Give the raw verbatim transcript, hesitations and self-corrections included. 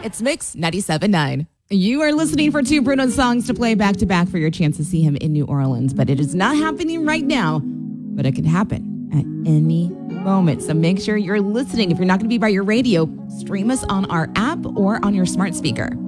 It's Mix ninety-seven point nine. You are listening for two Bruno songs to play back to back for your chance to see him in New Orleans, but it is not happening right now, but it can happen at any moment. So make sure you're listening. If you're not going to be by your radio, stream us on our app or on your smart speaker.